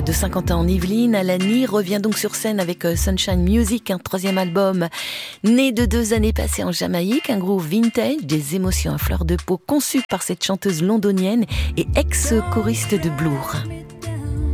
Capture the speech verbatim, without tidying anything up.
de Saint-Quentin en Yvelines, Alani revient donc sur scène avec Sunshine Music, un troisième album né de deux années passées en Jamaïque, un groove vintage, des émotions à fleur de peau conçues par cette chanteuse londonienne et ex-choriste de Blur.